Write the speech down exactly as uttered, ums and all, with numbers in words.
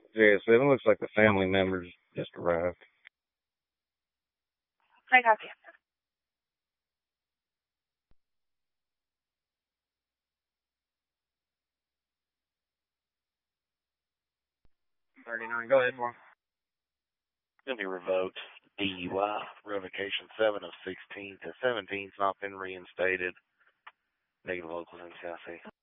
Yeah, so it looks like the family members just arrived. I got you. thirty-nine, go ahead, Mark. Going to be revoked. D U I, revocation seven of sixteen to seventeen's not been reinstated. Negative locals in Tennessee.